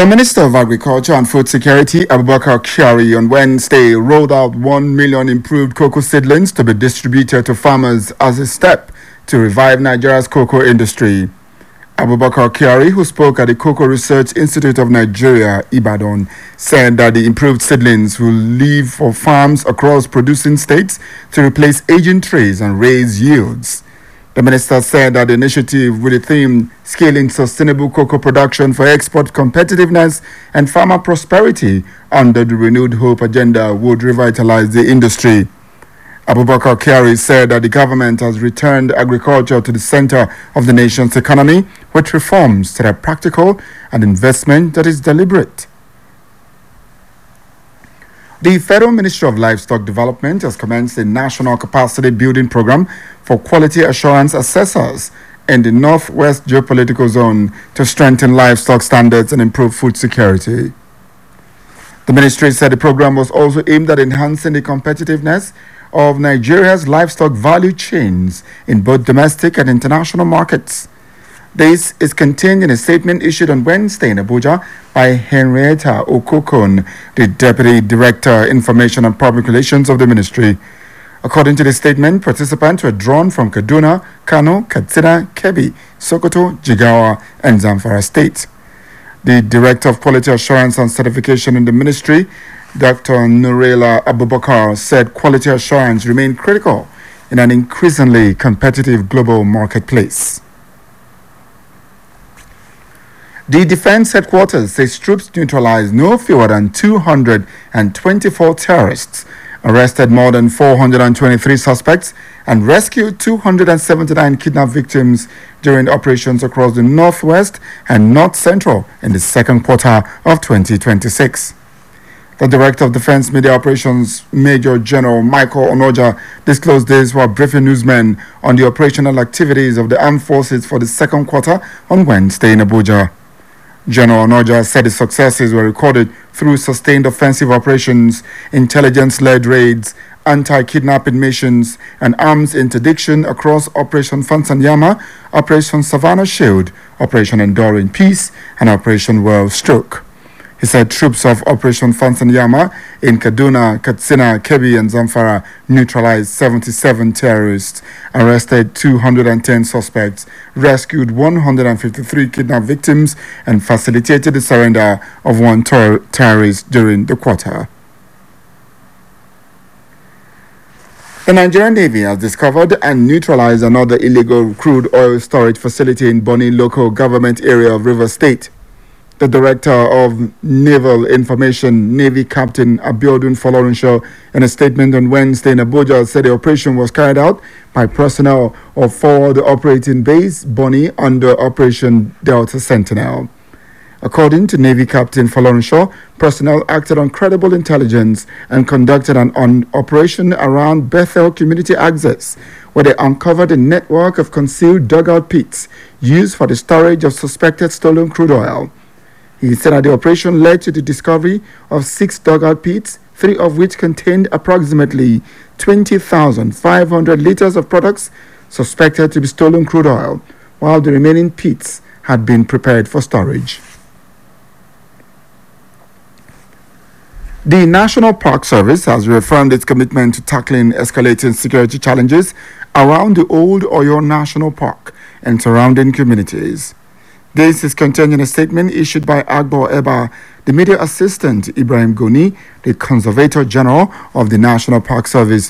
The Minister of Agriculture and Food Security, Abubakar Kyari, on Wednesday rolled out 1 million improved cocoa seedlings to be distributed to farmers as a step to revive Nigeria's cocoa industry. Abubakar Kyari, who spoke at the Cocoa Research Institute of Nigeria, Ibadan, said that the improved seedlings will leave for farms across producing states to replace aging trees and raise yields. The minister said that the initiative with the theme Scaling Sustainable Cocoa Production for Export Competitiveness and Farmer Prosperity under the Renewed Hope agenda would revitalize the industry. Abubakar Kyari said that the government has returned agriculture to the center of the nation's economy with reforms that are practical and investment that is deliberate. The Federal Ministry of Livestock Development has commenced a national capacity building program for quality assurance assessors in the Northwest Geopolitical Zone to strengthen livestock standards and improve food security. The ministry said the program was also aimed at enhancing the competitiveness of Nigeria's livestock value chains in both domestic and international markets. This is contained in a statement issued on Wednesday in Abuja by Henrietta Okokon, the Deputy Director, Information and Public Relations of the ministry. According to the statement, participants were drawn from Kaduna, Kano, Katsina, Kebbi, Sokoto, Jigawa, and Zamfara states. The Director of Quality Assurance and Certification in the ministry, Dr. Nurela Abubakar, said quality assurance remained critical in an increasingly competitive global marketplace. The Defense Headquarters says troops neutralized no fewer than 224 terrorists, arrested more than 423 suspects, and rescued 279 kidnapped victims during operations across the Northwest and North Central in the second quarter of 2026. The Director of Defense Media Operations, Major General Michael Onoja, disclosed this while briefing newsmen on the operational activities of the armed forces for the second quarter on Wednesday in Abuja. General Onoja said the successes were recorded through sustained offensive operations, intelligence-led raids, anti-kidnapping missions, and arms interdiction across Operation Fansanyama, Operation Savannah Shield, Operation Enduring Peace, and Operation World Stroke. He said troops of Operation Fansanyama in Kaduna, Katsina, Kebbi, and Zamfara neutralized 77 terrorists, arrested 210 suspects, rescued 153 kidnapped victims, and facilitated the surrender of one terrorist during the quarter. The Nigerian Navy has discovered and neutralized another illegal crude oil storage facility in Bonny local government area of Rivers State. The Director of Naval Information, Navy Captain Abiodun Folorunsho, in a statement on Wednesday in Abuja, said the operation was carried out by personnel of Forward Operating Base Bonny under Operation Delta Sentinel. According to Navy Captain Folorunsho, personnel acted on credible intelligence and conducted an operation around Bethel Community Access, where they uncovered a network of concealed dugout pits used for the storage of suspected stolen crude oil. He said that the operation led to the discovery of 6 dugout pits, 3 of which contained approximately 20,500 liters of products suspected to be stolen crude oil, while the remaining pits had been prepared for storage. The National Park Service has reaffirmed its commitment to tackling escalating security challenges around the Old Oyo National Park and surrounding communities. This is contained in a statement issued by Agbo Eba, the media assistant Ibrahim Goni, the Conservator General of the National Park Service,